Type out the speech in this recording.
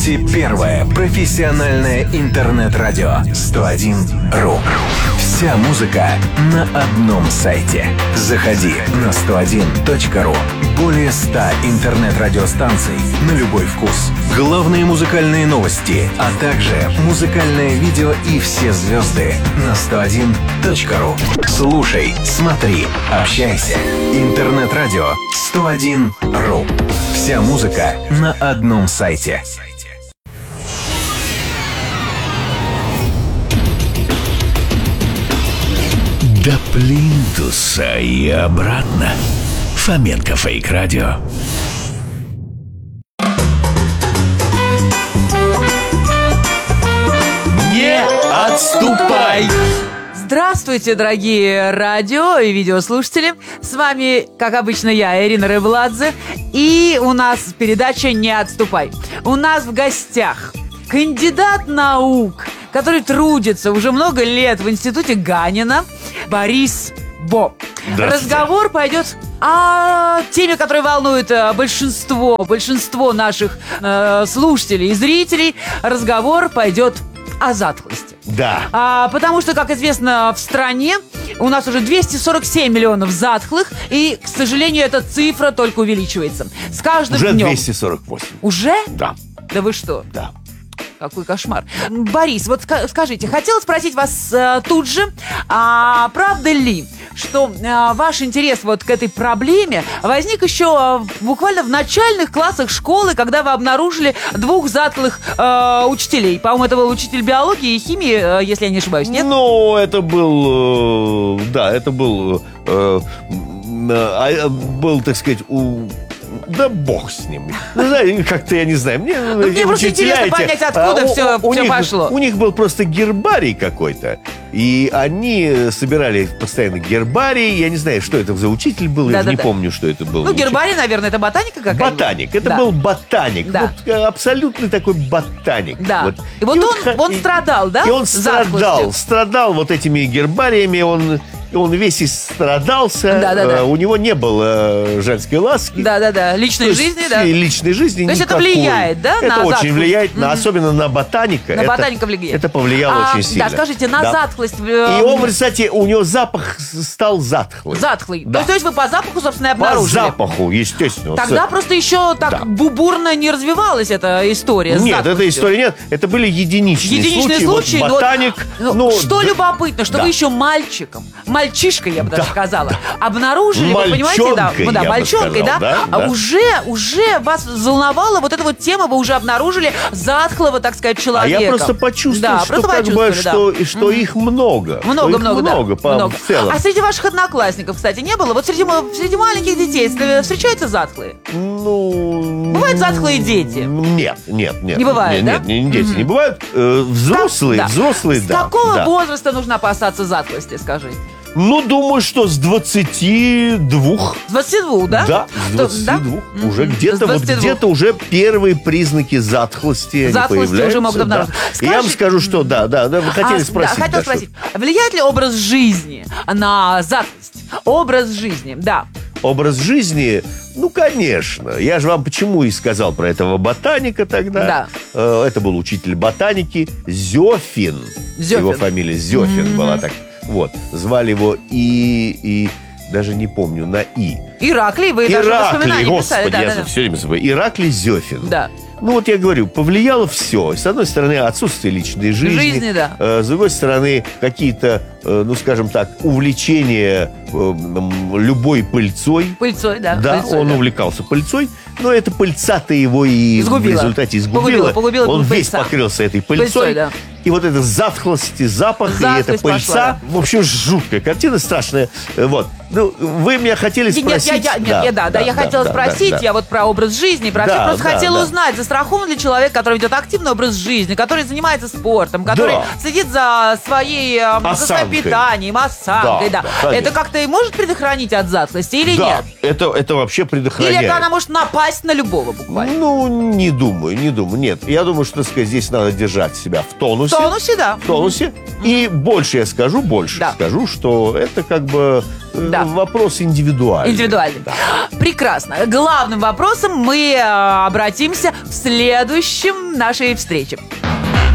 Слушайте первое профессиональное интернет-радио 101.ru. Вся музыка на одном сайте. Заходи на 101.ru. Более 100 интернет-радиостанций на любой вкус. Главные музыкальные новости, а также музыкальное видео и все звезды на 101.ru. Слушай, смотри, общайся. Интернет-радио 101.ru. Вся музыка на одном сайте. До плинтуса и обратно. Фоменко Фейк Радио. Не отступай! Здравствуйте, дорогие радио и видеослушатели. С вами, как обычно, я, Ирина Рыбладзе. И у нас передача «Не отступай». У нас в гостях кандидат наук, который трудится уже много лет в институте Ганина, Борис Бо. Разговор пойдет о теме, которая волнует большинство наших слушателей и зрителей. Разговор пойдет о затхлости. Да. Потому что, как известно, в стране у нас уже 247 миллионов затхлых, и, к сожалению, эта цифра только увеличивается. С каждым Уже днем. 248. Уже? Да. Да вы что? Да. Какой кошмар. Борис, вот скажите, хотела спросить вас тут же, правда ли, что ваш интерес вот к этой проблеме возник еще буквально в начальных классах школы, когда вы обнаружили двух затхлых учителей? По-моему, это был учитель биологии и химии, если я не ошибаюсь, нет? Ну, это был... был, так сказать, Да бог с ним. Как-то я не знаю. Мне просто интересно понять, откуда все пошло. У них был просто гербарий какой-то. И они собирали постоянно гербарий. Я не знаю, что это за учитель был. Я не помню, что это был. Ну, гербарий, наверное, это ботаника какая-то? Ботаник. Это был ботаник. Да. Вот, абсолютный такой ботаник. Да. Вот. И вот он страдал, да? И он страдал вот этими гербариями. Он весь истрадался. Да. У него не было женской ласки. Да. Личной жизни, да. Личной жизни никакой. То есть это влияет, да, это на затхлость? Это очень влияет, особенно на ботаника. На ботаника влияет. Это повлияло очень сильно. Да, скажите, на затхлость... И он, кстати, у него запах стал затхлый. Затхлый. Да. То есть вы по запаху, собственно, и обнаружили? По запаху, естественно. Тогда просто еще так бурно не развивалась эта история с Нет, этой истории нет. Это были единичные случаи. Вот ботаник... Что любопытно, что вы еще мальчишкой, я бы даже сказала, обнаружили, вы понимаете, мальчонкой, да? Уже вас волновала вот эта вот тема, вы уже обнаружили затхлого, так сказать, человека. А я просто почувствовал, что их много. Много, в целом. А среди ваших одноклассников, кстати, не было? Вот среди маленьких детей встречаются затхлые? Бывают затхлые дети? Нет. Не бывает, да? Нет, дети не бывают. Взрослые, С какого возраста нужно опасаться затхлости, скажите? Думаю, что с 22. С 22, да? Да, с 22. Уже где-то уже первые признаки затхлости появляются. Уже могут обнаружить. Я вам скажу, что вы хотели спросить. Хотел спросить. Влияет ли образ жизни на затхлость? Образ жизни, да. Образ жизни, конечно. Я же вам почему и сказал про этого ботаника тогда. Да. Это был учитель ботаники Зёфин. Его фамилия Зёфин была так. Вот, звали его и даже не помню, на И. Ираклий, вы даже воспоминания писали. Господи, я все время забываю. Ираклий Зёфин. Да. Я говорю, повлияло все. С одной стороны, отсутствие личной жизни. С другой стороны, какие-то, скажем так, увлечения любой пыльцой. Пыльцой, да. Да, он увлекался пыльцой. Но эта пыльца-то его и в результате изгубила. Погубила он весь покрылся этой пыльцой. Да. И вот эта затхлость, и запах, и эта пыльца. В общем, жуткая картина, страшная. Вот. Вы меня хотели спросить... Я хотела спросить, я вот про образ жизни, просто хотела узнать, застрахован ли человек, который ведет активный образ жизни, который занимается спортом, который следит за своим питанием, осанкой. Да. Это как-то и может предохранить от затхлости или нет? Это вообще предохраняет. Или она может напасть на любого буквально? Не думаю. Нет, я думаю, что, так сказать, здесь надо держать себя в тонусе. В тонусе, да. В тонусе. И больше я скажу, что это как бы вопрос индивидуальный. Индивидуальный. Да. Прекрасно. Главным вопросом мы обратимся в следующем нашей встрече.